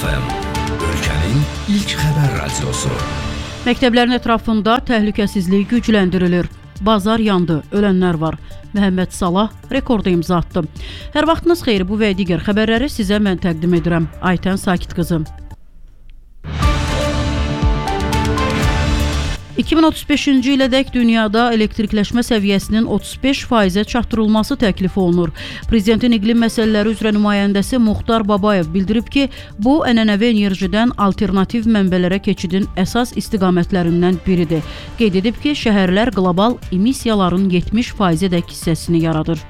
Real FM, ölkənin ilk xəbər radiosu. Məktəblərin ətrafında təhlükəsizlik gücləndirilir. Bazar yandı, ölənlər var. Məhəmməd Salah rekorda imza atdı. Hər vaxtınız xeyir, bu və digər xəbərləri sizə mən təqdim edirəm. Aytən Sakit qızım. 2035-ci ilədək dünyada elektrikləşmə səviyyəsinin 35%-ə çatdırılması təklif olunur. Prezidentin iqlim məsələləri üzrə nümayəndəsi Muxtar Babayev bildirib ki, bu ənənəvi enerjidən alternativ mənbələrə keçidin əsas istiqamətlərindən biridir. Qeyd edib ki, şəhərlər qlobal emissiyaların 70%-ədək hissəsini yaradır.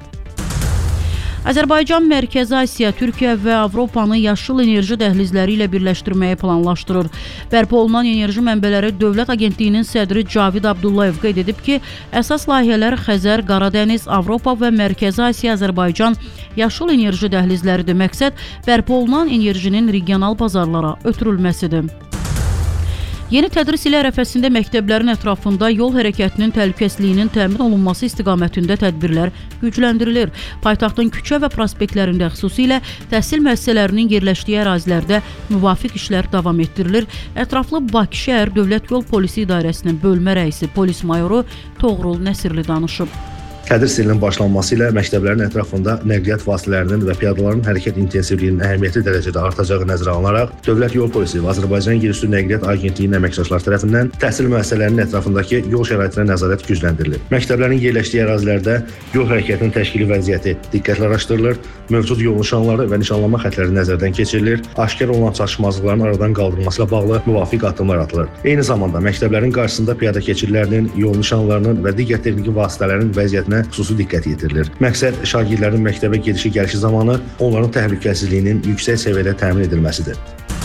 Azərbaycan Mərkəzi Asiya, Türkiyə və Avropanı yaşıl enerji dəhlizləri ilə birləşdirməyi planlaşdırır. Bərpa olunan enerji mənbələri Dövlət Agentliyinin sədri Cavid Abdullayev qeyd edib ki, əsas layihələr Xəzər, Qaradəniz, Avropa və Mərkəzi Asiya, Azərbaycan yaşıl enerji dəhlizləridir. Məqsəd bərpa olunan enerjinin regional bazarlara ötürülməsidir. Yeni tədris ili ərəfəsində məktəblərin ətrafında yol hərəkətinin təhlükəsizliyinin təmin olunması istiqamətində tədbirlər gücləndirilir. Paytaxtın küçə və prospektlərində xüsusilə təhsil müəssisələrinin yerləşdiyi ərazilərdə müvafiq işlər davam etdirilir. Ətraflı Bakı şəhər Dövlət Yol Polisi İdarəsinin bölmə rəisi polis mayoru Toğrul Nəsirli danışıb. Tədris ilinin başlanması ilə məktəblərin ətrafında nəqliyyat vasitələrinin və piyadaların hərəkət intensivliyinin əhəmiyyətli dərəcədə artacağı nəzərə alınaraq, Dövlət Yol Polisi və Azərbaycan Yerüstü Nəqliyyat Agentliyinin əməkdaşları tərəfindən təhsil müəssisələrinin ətrafındakı yol şəraitinə nəzarət gücləndirilir. Məktəblərin yerləşdiyi ərazilərdə yol hərəkətinin təşkili vəziyyəti diqqətlə araşdırılır, mövcud yol nişanları və nişanlama xəttləri nəzərdən keçirilir, aşkar olunan çatışmazlıqların aradan qaldırılması ilə bağlı müvafiq addımlar atılır. Eyni zamanda məktəblərin qarşısında piyada keçidlərinin, yol nişanlarının və digər texniki vasitələrin vəziyyətinə xüsusi diqqət yetirilir. Məqsəd şagirdlərin məktəbə gedişi-gəlişi zamanı onların təhlükəsizliyinin yüksək səviyyədə təmin edilməsidir.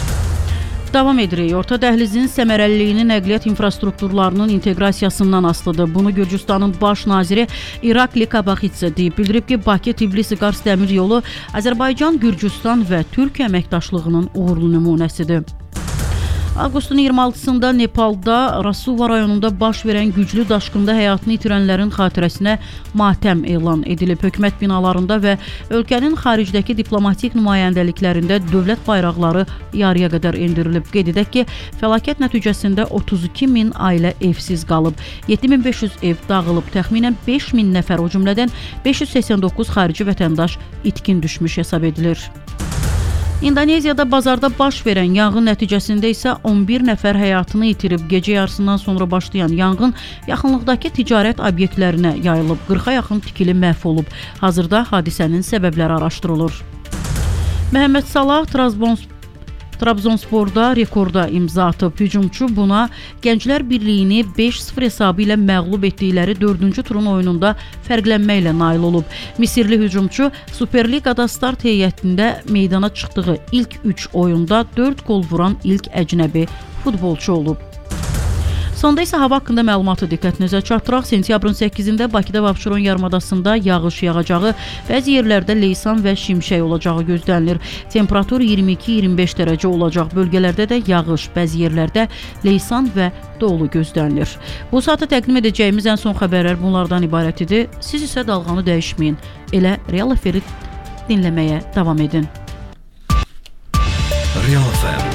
Davam edirik. Orta dəhlizin səmərəliliyini nəqliyyat infrastrukturlarının inteqrasiyasından asılıdır. Bunu Gürcüstanın baş naziri İrakli Kabaxidze deyib. Bildirib ki, Bakı-Tbilisi-Qars dəmir yolu Azərbaycan, Gürcüstan və Türkiyə əməkdaşlığının uğurlu nümunəsidir. Avqustun 26-sında Nepalda Rasuva rayonunda baş verən güclü daşqında həyatını itirənlərin xatirəsinə matəm elan edilib. Hökumət binalarında və ölkənin xaricdəki diplomatik nümayəndəliklərində dövlət bayraqları yarıya qədər endirilib. Qeyd edək ki, fəlakət nəticəsində 32 min ailə evsiz qalıb. 7500 ev dağılıb. Təxminən 5000 nəfər, o cümlədən 589 xarici vətəndaş itkin düşmüş hesab edilir. İndoneziyada bazarda baş verən yanğın nəticəsində isə 11 nəfər həyatını itirib. Gecə yarısından sonra başlayan yanğın yaxınlıqdakı ticarət obyektlərinə yayılıb. 40-a yaxın tikili məhv olub. Hazırda hadisənin səbəbləri araşdırılır. Məhəmməd Salah Trabzonsporda rekorda imza atıb. Hücumçu buna Gənclər Birliyini 5-0 hesabı ilə məğlub etdikləri 4-cü turun oyununda fərqlənməklə nail olub. Misirli hücumçu Superliqada start heyətində meydana çıxdığı ilk 3 oyunda 4 gol vuran ilk əcnəbi futbolçu olub. Sonda isə hava haqqında məlumatı diqqətinizə çatdıraq. Sentyabrın 8-də Bakıda və Abşeron yarımadasında yağış yağacağı, bəzi yerlərdə leysan və şimşək olacağı gözlənilir. Temperatur 22-25 dərəcə olacaq. Bölgələrdə də yağış, bəzi yerlərdə leysan və dolu gözlənilir. Bu saata təqdim edəcəyimiz ən son xəbərlər bunlardan ibarət idi. Siz isə dalğanı dəyişməyin. Elə Real FM dinləməyə davam edin. Real FM